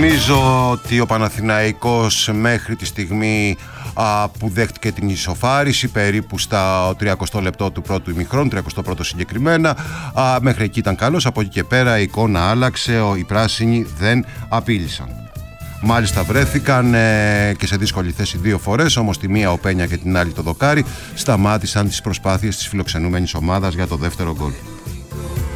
Υπενθυμίζω ότι ο Παναθηναϊκός μέχρι τη στιγμή που δέχτηκε την ισοφάριση περίπου στα 30 λεπτό του πρώτου ημιχρόνου, 31ο συγκεκριμένα, μέχρι εκεί ήταν καλός. Από εκεί και πέρα η εικόνα άλλαξε, οι πράσινοι δεν απείλησαν. Μάλιστα βρέθηκαν και σε δύσκολη θέση δύο φορές, όμως τη μία ο Πένια και την άλλη το Δοκάρι σταμάτησαν τις προσπάθειες της φιλοξενούμενης ομάδας για το δεύτερο γκολ.